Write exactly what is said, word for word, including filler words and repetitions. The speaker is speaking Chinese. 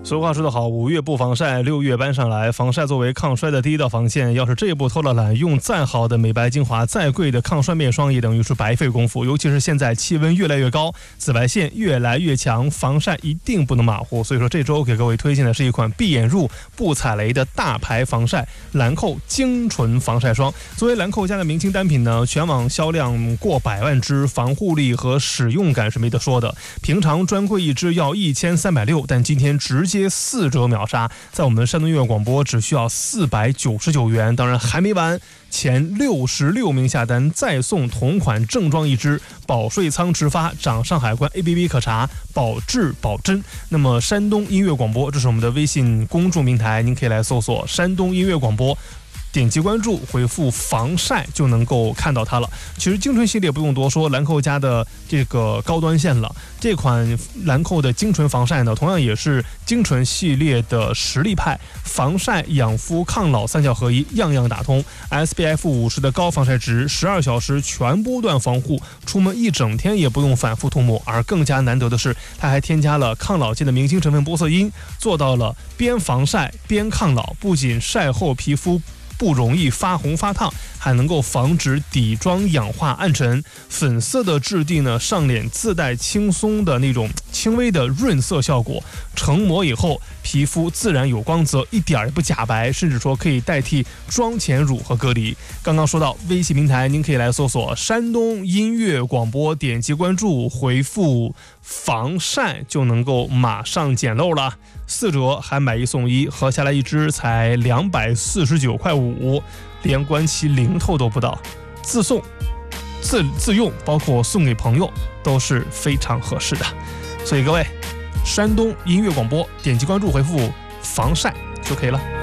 俗话说得好，五月不防晒，六月搬上来。防晒作为抗衰的第一道防线，要是这一步偷了懒，用再好的美白精华，再贵的抗衰面霜，也等于是白费功夫。尤其是现在气温越来越高，紫外线越来越强，防晒一定不能马虎。所以说这周给各位推荐的是一款闭眼入、不踩雷的大牌防晒兰蔻精纯防晒霜。作为兰蔻家的明星单品呢，全网销量过百万支，防护力和使用感是没得说的。平常专柜一支要一千三百六，但今天直接四折秒杀，在我们山东音乐广播只需要四百九十九元。当然还没完，前六十六名下单再送同款正装一支，保税仓直发，掌上海关 A P P 可查，保质保真。那么山东音乐广播，这是我们的微信公众平台，您可以来搜索山东音乐广播，点击关注，回复防晒就能够看到它了。其实精纯系列不用多说，兰蔻家的这个高端线了。这款兰蔻的精纯防晒呢，同样也是精纯系列的实力派，防晒、养肤、抗老三效合一，样样打通。S P F 五十的高防晒值，十二小时全波段防护，出门一整天也不用反复涂抹。而更加难得的是，它还添加了抗老界的明星成分玻色因，做到了边防晒边抗老，不仅晒后皮肤不容易发红发烫，还能够防止底妆氧化暗沉。粉色的质地呢，上脸自带轻松的那种轻微的润色效果，成膜以后皮肤自然有光泽，一点也不假白，甚至说可以代替妆前乳和隔离。刚刚说到微信平台，您可以来搜索山东音乐广播，点击关注，回复防晒就能够马上捡漏了。四折还买一送一，合下来一支才两百四十九块五，连关期零头都不到，自送自自用，包括送给朋友都是非常合适的。所以各位，山东音乐广播点击关注，回复防晒就可以了。